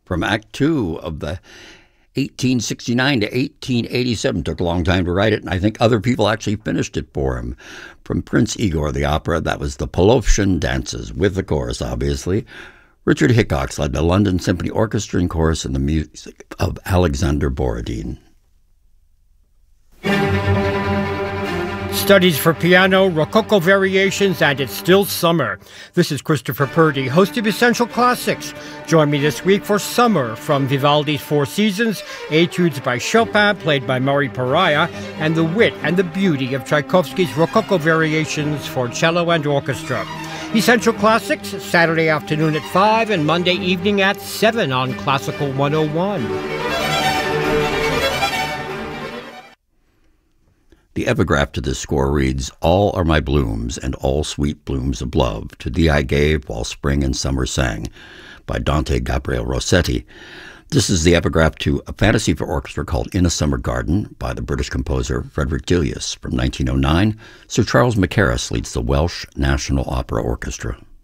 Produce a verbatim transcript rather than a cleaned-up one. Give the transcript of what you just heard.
from Act Two of the eighteen sixty-nine to eighteen eighty-seven. Took a long time to write it, and I think other people actually finished it for him. From Prince Igor, the opera, that was the Polovshin Dances, with the chorus, obviously. Richard Hickox led the London Symphony Orchestra and chorus and the music of Alexander Borodin. Studies for piano, Rococo Variations, and It's Still Summer. This is Christopher Purdy, host of Essential Classics. Join me this week for Summer from Vivaldi's Four Seasons, Etudes by Chopin, played by Murray Pariah, and the wit and the beauty of Tchaikovsky's Rococo Variations for cello and orchestra. Essential Classics, Saturday afternoon at five and Monday evening at seven on Classical one oh one. The epigraph to this score reads, "All are my blooms, and all sweet blooms of love, to thee I gave while spring and summer sang," by Dante Gabriel Rossetti. This is the epigraph to a fantasy for orchestra called In a Summer Garden by the British composer Frederick Delius from nineteen oh nine. Sir Charles Mackerras leads the Welsh National Opera Orchestra.